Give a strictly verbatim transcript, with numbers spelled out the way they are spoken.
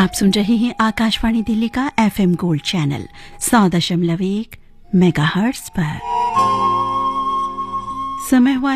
आप सुन रहे हैं आकाशवाणी दिल्ली का एफएम गोल्ड चैनल सौ दशमलव एक मेगाहर्ट्ज पर। समय हुआ